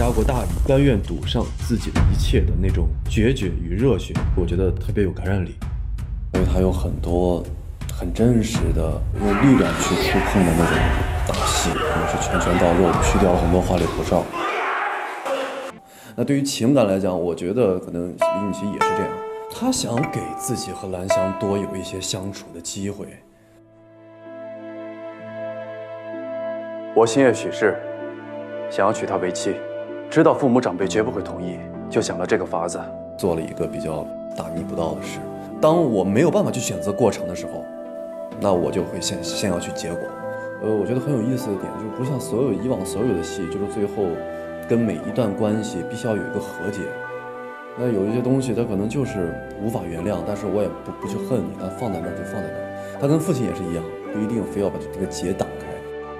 家国大义，甘愿赌上自己的一切的那种决绝与热血，我觉得特别有感染力。 因为它有很多很真实的用力量去触碰的那种打戏，可能是拳拳到肉，去掉很多花里胡哨。那对于情感来讲，我觉得可能李允熙也是这样，他想给自己和兰香多有一些相处的机会。 我心悦许氏，想要娶她为妻，知道父母长辈绝不会同意，就想了这个法子， 做了一个比较大逆不道的事。当我没有办法去选择过程的时候，那我就会先要去结果。我觉得很有意思的点就是，不像以往所有的戏，就是最后跟每一段关系必须要有一个和解。那有一些东西，它可能就是无法原谅，但是我也不去恨你，它放在那儿就放在那儿。他跟父亲也是一样，不一定非要把这个结打开。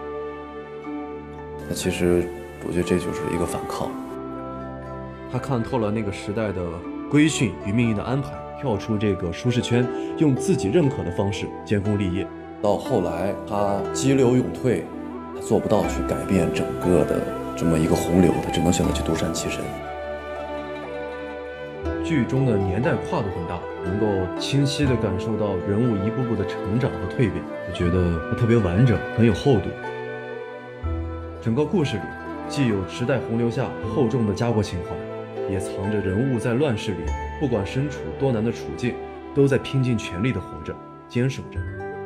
那其实我觉得这就是一个反抗。 他看透了那个时代的规训与命运的安排，跳出这个舒适圈，用自己认可的方式建功立业。 到后来他激流勇退，他做不到去改变整个的这么一个洪流，他只能选择去独善其身。 剧中的年代跨度很大，能够清晰地感受到人物一步步的成长和蜕变，我觉得它特别完整，很有厚度。整个故事里既有时代洪流下厚重的家国情怀，也藏着人物在乱世里不管身处多难的处境，都在拼尽全力地活着，坚守着。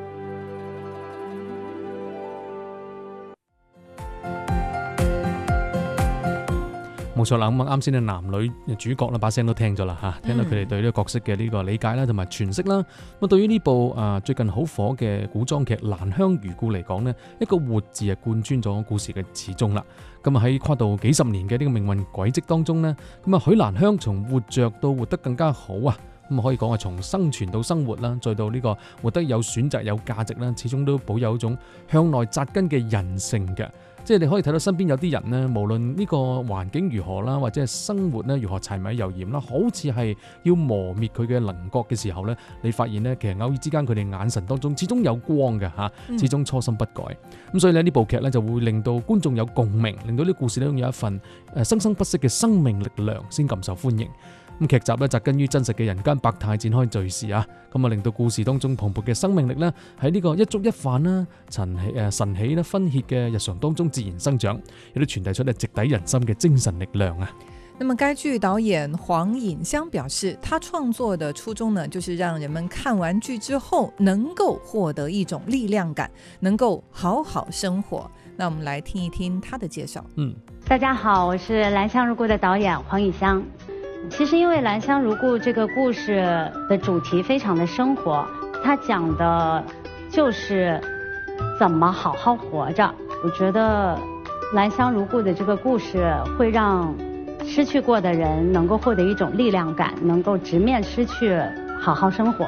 冇錯啦，咁啱先嘅男女主角啦，把聲都聽咗啦嚇，聽到佢哋對呢個角色嘅呢個理解啦，同埋詮釋啦。咁對於呢部最近好火嘅古裝劇《蘭香如故》嚟講呢，一個活字係貫穿咗故事嘅始終啦。咁喺跨度幾十年嘅呢個命運軌跡當中呢，咁許蘭香從活着到活得更加好啊！咁可以講係從生存到生活啦，再到呢個活得有選擇有價值啦，始終都保有一種向內扎根嘅人性嘅。即係你可以睇到身邊有啲人呢，無論呢個環境如何啦，或者係生活呢如何柴米油鹽啦，好似係要磨滅佢嘅稜角嘅時候呢，你發現呢，其實偶爾之間佢哋眼神當中始終有光嘅嚇，始終初心不改。咁所以呢部劇呢就會令到觀眾有共鳴，令到呢個故事呢有一份生生不息嘅生命力量，先咁受歡迎。咁劇集咧扎根於真實嘅人間百態展開敘事啊，咁令到故事當中蓬勃嘅生命力咧喺呢個一粥一飯啦、晨起啦、分歇嘅日常當中自然生長，亦都傳遞出直抵人心嘅精神力量啊。 那么该剧导演黄尹香表示，他创作的初衷呢，就是让人们看完剧之后能够获得一种力量感，能够好好生活。那我们来听一听他的介绍。 大家好，我是《兰香如故》的导演黄尹香。其实因为《兰香如故》这个故事的主题非常的生活，它讲的就是怎么好好活着。我觉得《兰香如故》的这个故事会让失去过的人能够获得一種力量感，能夠直面失去，好好生活。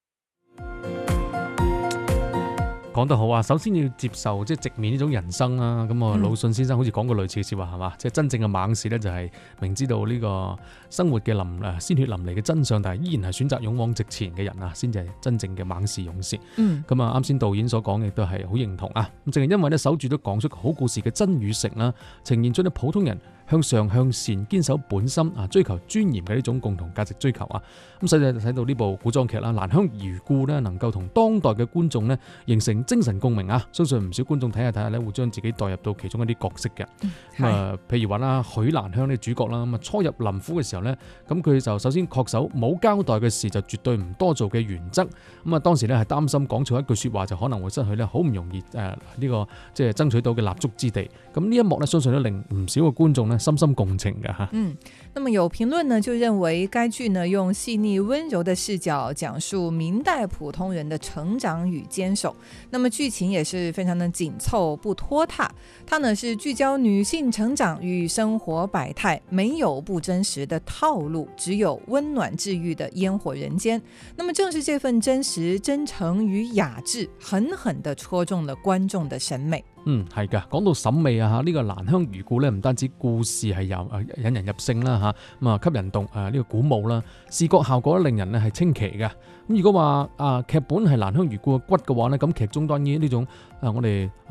講得好啊！首先要接受直面呢種人生啦。咁魯迅先生好似講過類似嘅説話係嘛？即係真正嘅猛士咧，就係明知道呢個生活嘅鮮血淋漓嘅真相，但係依然係選擇勇往直前嘅人啊，先至係真正嘅猛士勇士。咁啱先導演所講嘅都係好認同啊。咁正係因為咧守住都講出好故事嘅真與誠啦，呈現出啲普通人向上向善、堅守本心啊、追求尊嚴嘅呢種共同價值追求啊。咁所以睇到呢部古裝劇啦，《蘭香如故》咧，能夠同當代嘅觀眾咧形成精神共鳴啊！相信唔少觀眾睇下咧，會將自己代入到其中一啲角色嘅。譬如話啦，許蘭香呢主角啦，初入林府嘅時候咧，咁佢就首先恪守冇交代嘅事就絕對唔多做嘅原則。當時咧係擔心講錯一句説話就可能會失去咧好唔容易呢個即係爭取到嘅立足之地。咁呢一幕咧，相信都令唔少嘅觀眾咧深深共情嘅嚇。 那麼有評論呢就認為該劇呢用細膩溫柔的視角講述明代普通人的成長與堅守，那麼劇情也是非常的緊湊不拖沓，它呢是聚焦女性成長與生活百態，沒有不真實的套路，只有溫暖治癒的煙火人間。那麼正是這份真實真誠與雅致，狠狠地戳中了觀眾的審美。 係㗎，講到審美啊，呢個《蘭香如故》咧，唔單止故事係引人入勝啦嚇，吸人動呢個鼓舞啦，視覺效果令人咧係清奇嘅。咁如果話劇本係《蘭香如故》嘅骨嘅話咧，咁劇中當然呢種我哋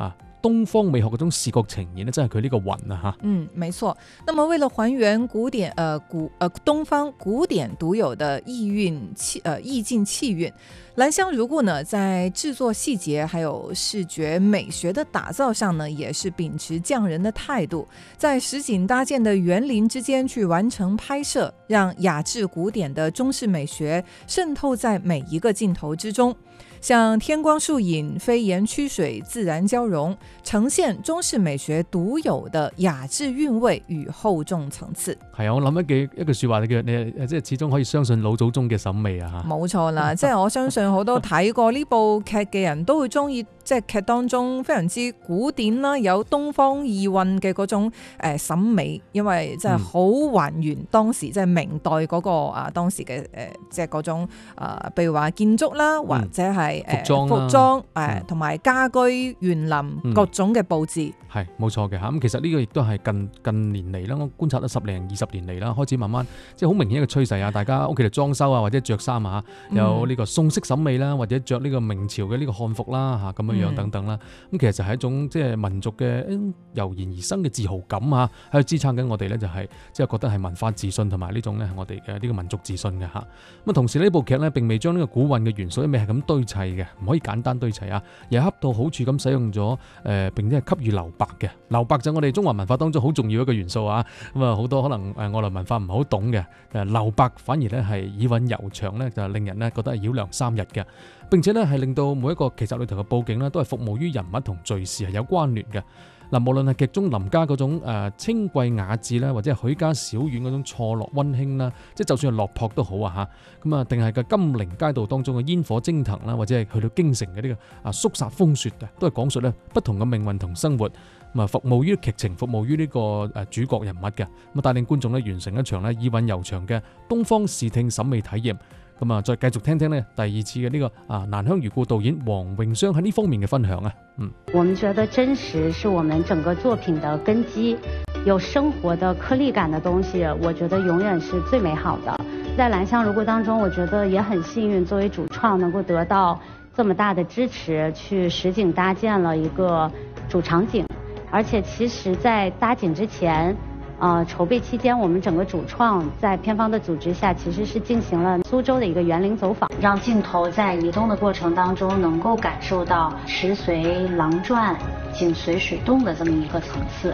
東方美學嗰種視覺呈現咧，真係佢呢個魂啊嚇。 沒錯。那麼為了還原東方古典獨有的意境氣韻，蘭香如故呢，在製作細節還有視覺美學的打造上呢，也是秉持匠人的態度，在實景搭建的園林之間去完成拍攝，讓雅致古典的中式美學滲透在每一個鏡頭之中。像天光樹影、飛檐曲水自然交融，呈現中式美學獨有的雅致韻味與厚重層次。 係啊，我諗一句説話，你即係始終可以相信老祖宗嘅審美啊嚇。 冇錯啦，即係我相信好多睇過呢部劇嘅人都會中意，即係劇當中非常之古典啦，有東方意韻嘅嗰種審美，因為真係好還原當時即係明代嗰個當時嘅即係嗰種譬如話建築啦，或者係服裝同埋家居園林各種嘅佈置。 係冇錯嘅嚇，咁其實呢個亦都係近年嚟啦，我觀察咗10零20年嚟啦，開始慢慢即係好明顯一個趨勢啊！大家屋企嚟裝修啊，或者着衫啊，有呢個宋式審美啦，或者着呢個明朝嘅呢個漢服啦嚇咁樣等等啦。咁其實就係一種即係民族嘅油然而生嘅自豪感啊，喺度支撐緊我哋咧，就係即係覺得係文化自信同埋呢種咧係我哋嘅呢個民族自信嘅嚇。咁同時呢部劇咧並未將呢個古韻嘅元素未係咁堆砌嘅，唔可以簡單堆砌啊，而係恰到好處咁使用咗並且係給予留白嘅。留白就係我哋中華文化當中好重要一個元素啊。咁啊好多可能外來文化唔係好懂嘅，留白反而咧係意韻悠長咧，就令人咧覺得係繞梁三日嘅。並且咧係令到每一個劇集裏頭嘅佈景咧都係服務於人物同敘事係有關聯嘅。嗱，無論係劇中林家嗰種清貴雅致啦，或者係許家小院嗰種錯落溫馨啦，即係就算係落魄都好啊嚇。咁啊，定係個金陵街道當中嘅煙火蒸騰啦，或者係去到京城嘅呢個肅殺風雪嘅，都係講述咧不同嘅命運同生活。咁啊，服務於劇情，服務於呢個主角人物嘅，咁啊帶領觀眾咧完成一場咧意韻悠長嘅東方視聽審美體驗。咁啊，再繼續聽聽咧第二次嘅呢個蘭香如故導演黃詠霜喺呢方面嘅分享啊。 我們覺得真實是我們整個作品的根基，有生活的顆粒感的東西，我覺得永遠是最美好的。在蘭香如故當中，我覺得也很幸運，作為主創能夠得到這麼大的支持，去實景搭建了一個主場景。而且其實在搭景之前，籌備期間，我們整個主創在片方的組織下，其實是進行了蘇州的一個園林走訪，讓鏡頭在移動的過程當中，能夠感受到時隨廊轉、景隨水動的這麼一個層次。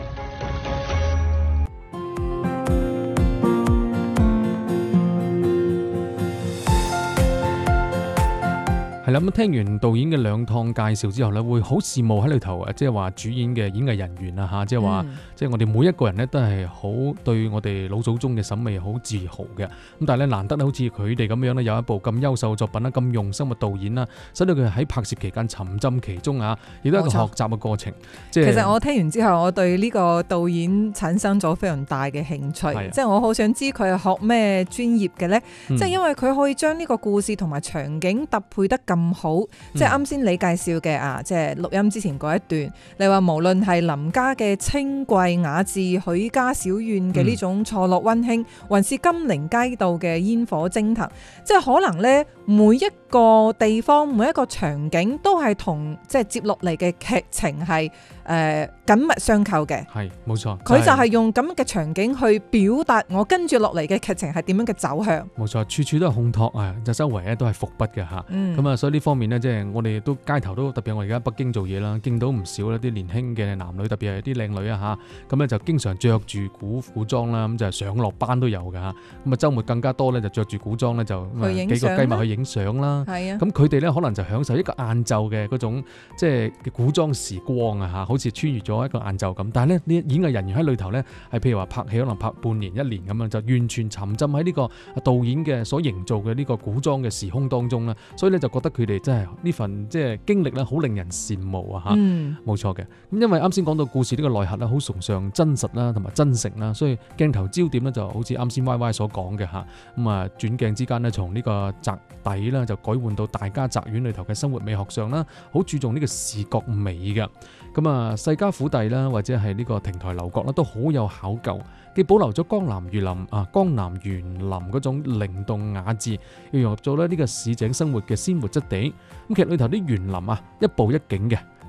係啦，咁聽完導演嘅兩趟介紹之後咧，會好羨慕喺裏頭即係話主演嘅演藝人員啊嚇，即係話即係我哋每一個人咧都係好對我哋老祖宗嘅審美好自豪嘅。咁但係咧難得好似佢哋咁樣咧有一部咁優秀嘅作品啦，咁用心嘅導演啦，使到佢喺拍攝期間沉浸其中啊，亦都係一個學習嘅過程。即係其實我聽完之後，我對呢個導演產生咗非常大嘅興趣，即係我好想知佢係學咩專業嘅咧，即係因為佢可以將呢個故事同埋場景搭配得咁好，即係啱先你介紹嘅即係錄音之前嗰一段，你話無論係林家嘅清貴雅致、許家小院嘅呢種錯落溫馨，還是金陵街道嘅煙火蒸騰，即係可能咧每一個地方、每一個場景都係同即係接落嚟嘅劇情係緊密相扣嘅。係冇錯，佢就係用咁嘅場景去表達我跟住落嚟嘅劇情係點樣嘅走向。冇錯，處處都係烘托啊，就周圍咧都係伏筆嘅嚇。咁啊，所以呢方面呢，即係我哋都街頭都特別，我而家北京做嘢啦，見到唔少一啲年輕嘅男女，特別係啲靚女啊嚇，咁咧就經常着住古裝啦，咁就上落班都有㗎嚇。咁啊，週末更加多咧就着住古裝咧就幾個雞咪去影相啦。係啊，咁佢哋咧可能就享受一個晏晝嘅嗰種即係古裝時光啊嚇，好似穿越咗一個晏晝咁。但係咧呢演藝人員喺裏頭咧係譬如話拍戲可能拍半年一年咁樣，就完全沉浸喺呢個導演嘅所營造嘅呢個古裝嘅時空當中啦。所以咧就覺得佢哋真係呢份即係經歷咧好令人羨慕啊嚇。冇錯嘅。咁因為啱先講到故事呢個內核咧好崇尚真實啦同埋真誠啦，所以鏡頭焦點咧就好似啱先 YY 所講嘅嚇。咁啊轉鏡之間咧從呢個宅邸啦就改換到大家宅院裏頭嘅生活美學上啦，好注重呢個視覺美嘅。咁啊世家府邸啦或者係呢個亭台樓閣啦都好有考究，既保留咗江南園林嗰種靈動雅致，又融入咗呢個市井生活嘅鮮活質地。咁劇裏頭啲園林啊一步一景嘅，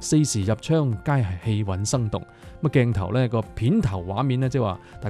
四時入窗，皆係氣韻生動。咁鏡頭呢個片頭畫面呢，即係話大